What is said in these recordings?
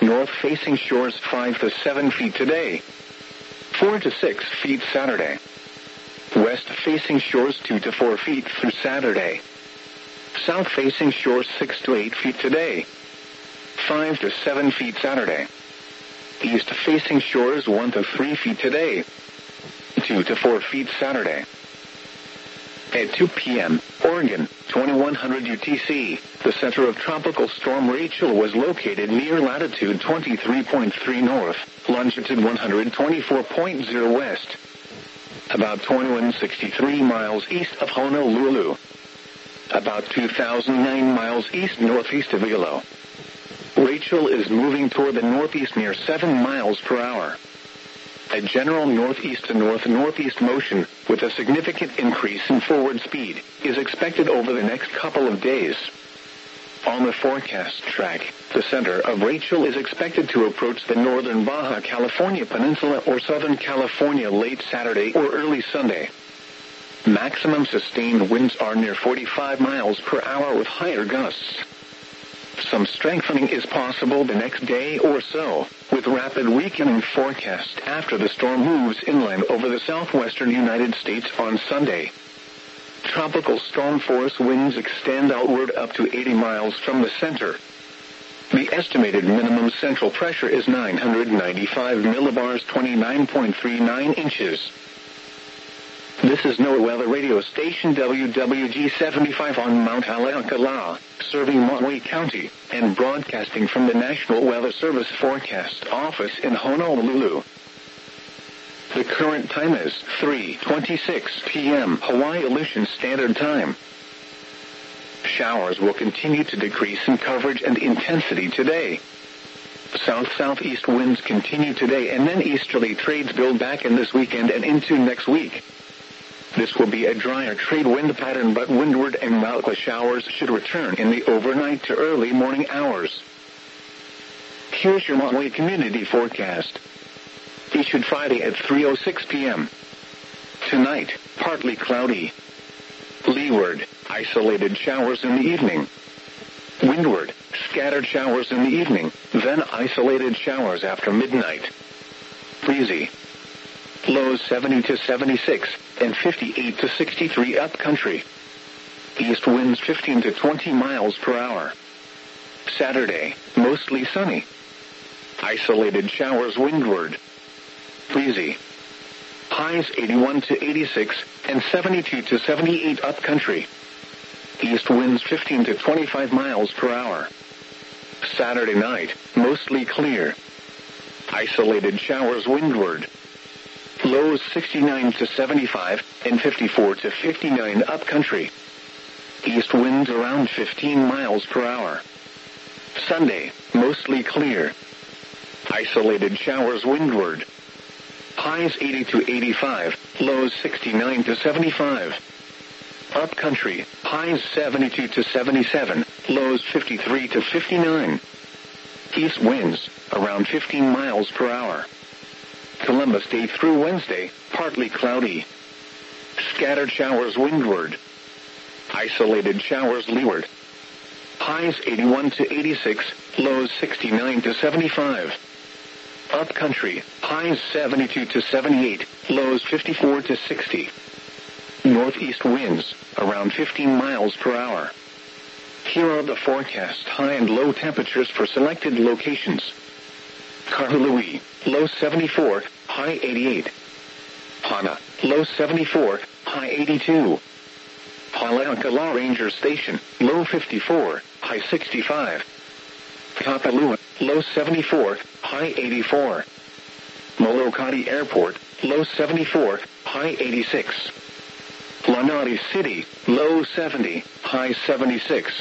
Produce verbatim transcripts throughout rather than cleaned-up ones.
North-facing shores five to seven feet today. four to six feet Saturday. West-facing shores two to four feet through Saturday. South-facing shores six to eight feet today. five to seven feet Saturday. East-facing shores one to three feet today. two to four feet Saturday. At two p.m., Oregon, twenty-one hundred U T C, the center of Tropical Storm Rachel was located near latitude twenty-three point three north, longitude one hundred twenty-four point zero west. About twenty-one sixty-three miles east of Honolulu. About two thousand nine miles east-northeast of Hilo. Rachel is moving toward the northeast near seven miles per hour. A general northeast to north-northeast motion, with a significant increase in forward speed, is expected over the next couple of days. On the forecast track, the center of Rachel is expected to approach the northern Baja California Peninsula or Southern California late Saturday or early Sunday. Maximum sustained winds are near forty-five miles per hour with higher gusts. Some strengthening is possible the next day or so, with rapid weakening forecast after the storm moves inland over the southwestern United States on Sunday. Tropical storm force winds extend outward up to eighty miles from the center. The estimated minimum central pressure is nine hundred ninety-five millibars, twenty-nine point three nine inches. This is NOAA Weather Radio Station W W G seventy-five on Mount Haleakala, serving Maui County, and broadcasting from the National Weather Service Forecast Office in Honolulu. The current time is three twenty-six p.m. Hawaii Aleutian Standard Time. Showers will continue to decrease in coverage and intensity today. South-southeast winds continue today, and then easterly trades build back in this weekend and into next week. This will be a drier trade wind pattern, but windward and Maui showers should return in the overnight to early morning hours. Here's your Maui community forecast. Issued Friday at three oh six p.m. Tonight, partly cloudy. Leeward, isolated showers in the evening. Windward, scattered showers in the evening, then isolated showers after midnight. Breezy. Lows seventy to seventy-six, and fifty-eight to sixty-three upcountry. East winds fifteen to twenty miles per hour. Saturday, mostly sunny. Isolated showers windward. Breezy. Highs eighty-one to eighty-six, and seventy-two to seventy-eight upcountry. East winds fifteen to twenty-five miles per hour. Saturday night, mostly clear. Isolated showers windward. Lows sixty-nine to seventy-five, and fifty-four to fifty-nine upcountry. East winds around fifteen miles per hour. Sunday, mostly clear. Isolated showers windward. Highs eighty to eighty-five, lows sixty-nine to seventy-five. Upcountry, highs seventy-two to seventy-seven, lows fifty-three to fifty-nine. East winds, around fifteen miles per hour. Columbus Day through Wednesday, partly cloudy. Scattered showers windward. Isolated showers leeward. Highs eighty-one to eighty-six, lows sixty-nine to seventy-five. Upcountry, highs seventy-two to seventy-eight, lows fifty-four to sixty. Northeast winds, around fifteen miles per hour. Here are the forecast high and low temperatures for selected locations. Kahului, low seventy-four, high eighty-eight. Hana, low seventy-four, high eighty-two. Haleakala Ranger Station, low fifty-four, high sixty-five. Kapalua, low seventy-four, high eighty-four. Molokai Airport, low seventy-four, high eighty-six. Lanai City, low seventy, high seventy-six.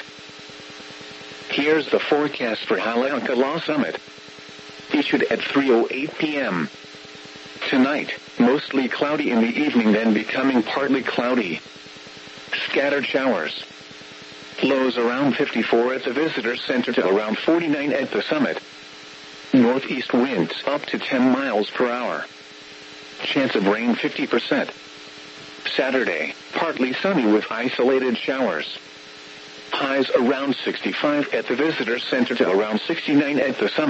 Here's the forecast for Haleakala Summit. Issued at three oh eight p.m. Tonight, mostly cloudy in the evening, then becoming partly cloudy. Scattered showers. Lows around fifty-four at the visitor center to around forty-nine at the summit. Northeast winds up to ten miles per hour. Chance of rain fifty percent. Saturday, partly sunny with isolated showers. Highs around sixty-five at the visitor center to around sixty-nine at the summit.